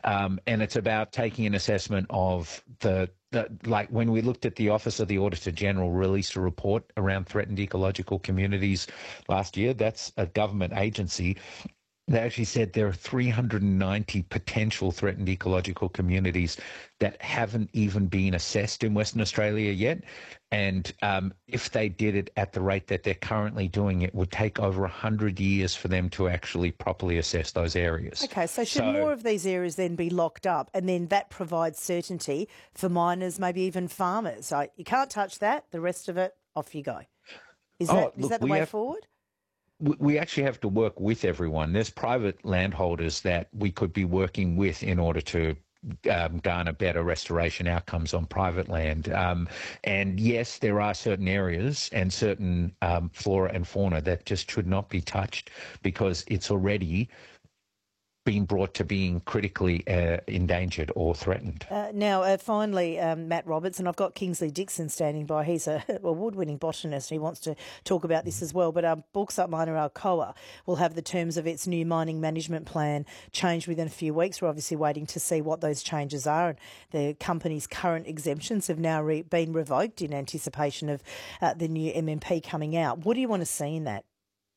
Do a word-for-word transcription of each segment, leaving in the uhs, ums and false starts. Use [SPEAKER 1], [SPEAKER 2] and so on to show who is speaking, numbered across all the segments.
[SPEAKER 1] Um, and it's about taking an assessment of the, the, like when we looked at the Office of the Auditor General released a report around threatened ecological communities last year. That's a government agency. They actually said there are three hundred ninety potential threatened ecological communities that haven't even been assessed in Western Australia yet. And um, if they did it at the rate that they're currently doing, it would take over one hundred years for them to actually properly assess those areas.
[SPEAKER 2] Okay, so should
[SPEAKER 1] So,
[SPEAKER 2] more of these areas then be locked up, and then that provides certainty for miners, maybe even farmers? So you can't touch that, the rest of it, off you go. Is
[SPEAKER 1] Oh,
[SPEAKER 2] that, is
[SPEAKER 1] look,
[SPEAKER 2] that the
[SPEAKER 1] we
[SPEAKER 2] way
[SPEAKER 1] have-
[SPEAKER 2] forward?
[SPEAKER 1] we actually have to work with everyone. There's private landholders that we could be working with in order to um, garner better restoration outcomes on private land. Um, and yes, there are certain areas and certain um, flora and fauna that just should not be touched because it's already been brought to being critically uh, endangered or threatened.
[SPEAKER 2] Uh, now, uh, finally, um, Matt Roberts, and I've got Kingsley Dixon standing by. He's a award-winning botanist. He wants to talk about this as well. But um, bauxite miner Alcoa will have the terms of its new mining management plan changed within a few weeks. We're obviously waiting to see what those changes are. And the company's current exemptions have now re- been revoked in anticipation of uh, the new M M P coming out. What do you want to see in that?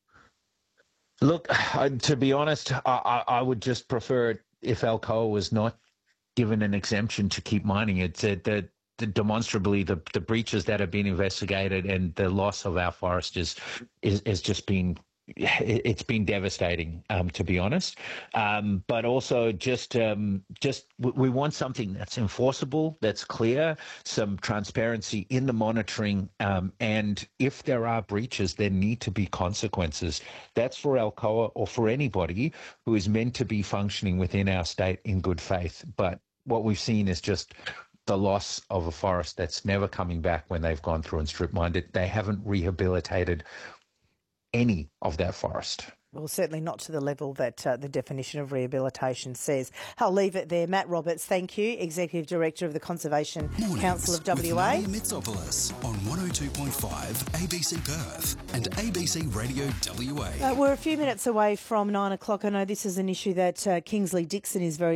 [SPEAKER 1] Look, I, to be honest, I, I, I would just prefer it if Alcoa was not given an exemption to keep mining it. The, the, the demonstrably, the, the breaches that have been investigated and the loss of our forest is, is, is just been it's been devastating, um, to be honest. Um, but also just um, just we want something that's enforceable, that's clear, some transparency in the monitoring. Um, and if there are breaches, there need to be consequences. That's for Alcoa or for anybody who is meant to be functioning within our state in good faith. But what we've seen is just the loss of a forest that's never coming back when they've gone through and strip mined it. They haven't rehabilitated any of that forest.
[SPEAKER 2] Well, certainly not to the level that uh, the definition of rehabilitation says. I'll leave it there. Matt Roberts, thank you, Executive Director of the Conservation
[SPEAKER 3] Mornings
[SPEAKER 2] Council of W A.
[SPEAKER 3] With Mitsopoulos on one oh two point five A B C Perth and A B C Radio W A.
[SPEAKER 2] Uh, we're a few minutes away from nine o'clock. I know this is an issue that uh, Kingsley Dixon is very